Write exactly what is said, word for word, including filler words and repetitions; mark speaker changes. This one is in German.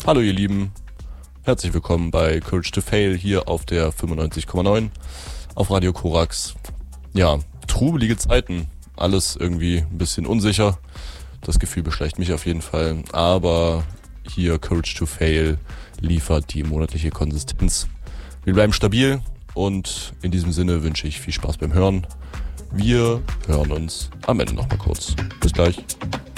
Speaker 1: Hallo ihr Lieben, herzlich willkommen bei Courage to Fail hier auf der fünfundneunzig Komma neun auf Radio Korax. Ja, trubelige Zeiten, alles irgendwie ein bisschen unsicher, das Gefühl beschleicht mich auf jeden Fall, aber hier Courage to Fail liefert die monatliche Konsistenz. Wir bleiben stabil und in diesem Sinne wünsche ich viel Spaß beim Hören. Wir hören uns am Ende nochmal kurz. Bis gleich.